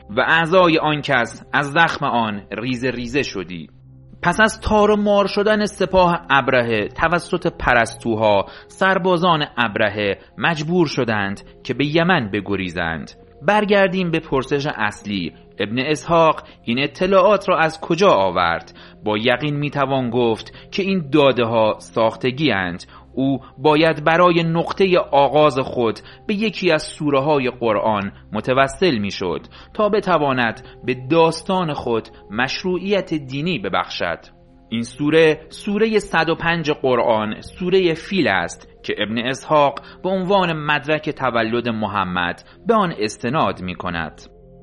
و اعضای آن کس از زخم آن ریزه ریزه شدی. پس از تار و مار شدن سپاه ابرهه توسط پرستوها، سربازان ابرهه مجبور شدند که به یمن بگریزند. برگردیم به پرسش اصلی. ابن اسحاق این اطلاعات را از کجا آورد؟ با یقین میتوان گفت که این داده ها ساختگی اند. او باید برای نقطه آغاز خود به یکی از سوره های قرآن متوسل می شد تا بتواند به داستان خود مشروعیت دینی ببخشد. این سوره 105 قرآن، سوره فیل است که ابن اسحاق به عنوان مدرک تولد محمد به آن استناد می کند.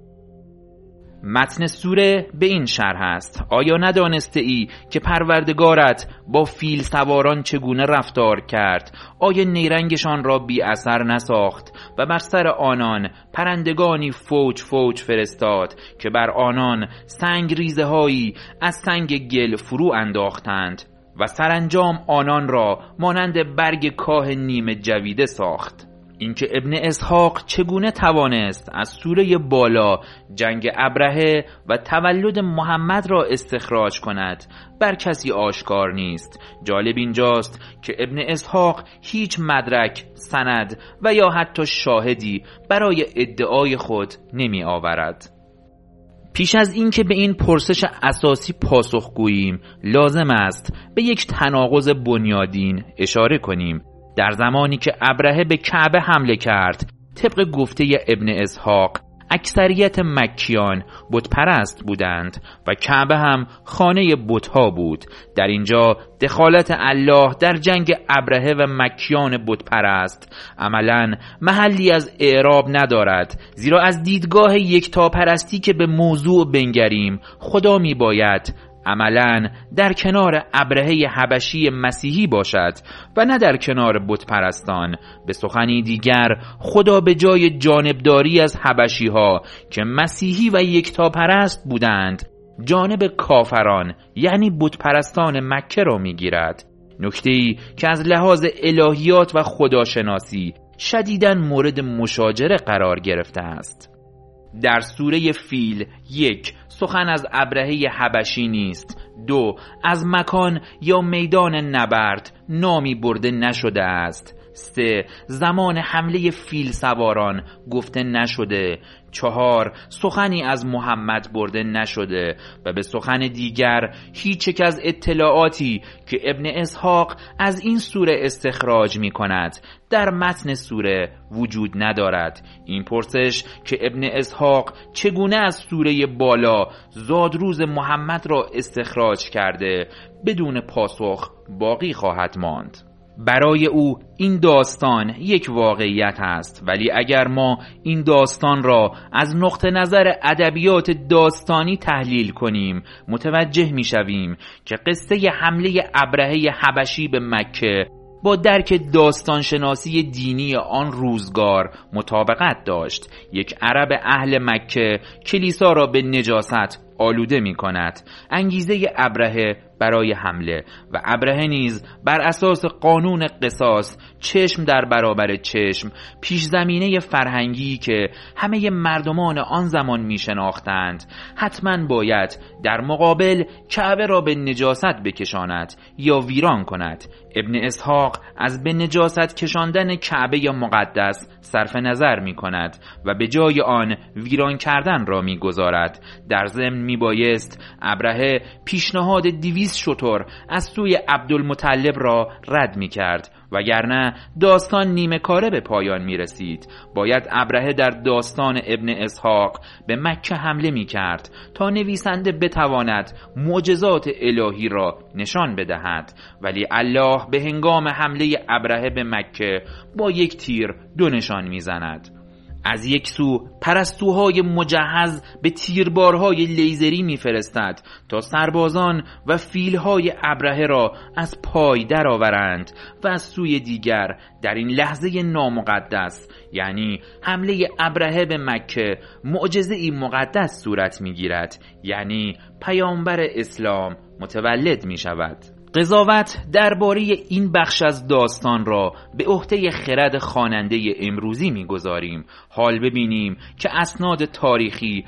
متن سوره به این شرح است: آیا ندانسته ای که پروردگارت با فیل سواران چگونه رفتار کرد؟ آیا نیرنگشان را بی اثر نساخت و بر سر آنان پرندگانی فوج فوج فرستاد که بر آنان سنگ ریزه هایی از سنگ گل فرو انداختند و سرانجام آنان را مانند برگ کاه نیمه جویده ساخت؟ اینکه ابن اسحاق چگونه توانست از سوره بالا جنگ ابرهه و تولد محمد را استخراج کند بر کسی آشکار نیست. جالب اینجاست که ابن اسحاق هیچ مدرک، سند و یا حتی شاهدی برای ادعای خود نمی آورد. پیش از این که به این پرسش اساسی پاسخ گوییم، لازم است به یک تناقض بنیادین اشاره کنیم. در زمانی که ابرهه به کعبه حمله کرد، طبق گفته ابن اسحاق اکثریت مکیان بت پرست بودند و کعبه هم خانه بت‌ها بود. در اینجا دخالت الله در جنگ ابرهه و مکیان بت پرست عملاً محلی از اعراب ندارد، زیرا از دیدگاه یکتاپرستی که به موضوع بنگریم، خدا می باید عملاً در کنار ابرهه حبشی مسیحی باشد و نه در کنار بت پرستان. به سخنی دیگر، خدا به جای جانبداری از حبشی ها که مسیحی و یکتاپرست بودند، جانب کافران یعنی بت پرستان مکه را می گیرد. نکته‌ای که از لحاظ الهیات و خداشناسی شدیداً مورد مشاجره قرار گرفته است. در سوره فیل 1 سخن از ابرهه حبشی نیست. 2 از مکان یا میدان نبرد نامی برده نشده است. 3 زمان حمله فیل سواران گفته نشده. 4 سخنی از محمد برده نشده و به سخن دیگر هیچ یک از اطلاعاتی که ابن اسحاق از این سوره استخراج می کند در متن سوره وجود ندارد. این پرسش که ابن اسحاق چگونه از سوره بالا زادروز محمد را استخراج کرده بدون پاسخ باقی خواهد ماند. برای او این داستان یک واقعیت است، ولی اگر ما این داستان را از نقطه نظر ادبیات داستانی تحلیل کنیم، متوجه می‌شویم که قصه حمله ابرهه حبشی به مکه با درک داستانشناسی دینی آن روزگار مطابقت داشت. یک عرب اهل مکه کلیسا را به نجاست آلوده می کند. انگیزه ابرهه برای حمله و ابرهه نیز بر اساس قانون قصاص، چشم در برابر چشم، پیش زمینه فرهنگی که همه مردمان آن زمان می شناختند، حتما باید در مقابل کعبه را به نجاست بکشاند یا ویران کند. ابن اسحاق از به نجاست کشاندن کعبه مقدس صرف نظر می کند و به جای آن ویران کردن را می گذارد. در ضمن می بایست ابرهه پیشنهاد 200 شتر از سوی عبدالمطلب را رد می کرد، وگرنه داستان نیمه کاره به پایان می رسید. باید ابرهه در داستان ابن اسحاق به مکه حمله می کرد تا نویسنده بتواند معجزات الهی را نشان بدهد، ولی الله به هنگام حمله ابرهه به مکه با یک تیر 2 نشان می زند. از یک سو پرستوهای مجهز به تیربارهای لیزری میفرستد تا سربازان و فیلهای ابرهه را از پای درآورند و از سوی دیگر در این لحظه نامقدس، یعنی حمله ابرهه به مکه، معجزه‌ای مقدس صورت میگیرد، یعنی پیامبر اسلام متولد می شود. قضاوت درباره این بخش از داستان را به عهده خرد خواننده امروزی می‌گذاریم. حال ببینیم که اسناد تاریخی